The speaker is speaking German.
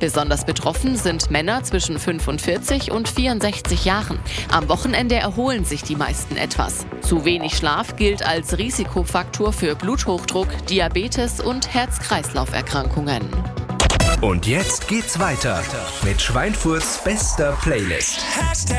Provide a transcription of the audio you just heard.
Besonders betroffen sind Männer zwischen 45 und 64 Jahren. Am Wochenende erholen sich die meisten etwas. Zu wenig Schlaf gilt als Risikofaktor für Bluthochdruck, Diabetes und Herz-Kreislauf-Erkrankungen. Und jetzt geht's weiter mit Schweinfurts bester Playlist.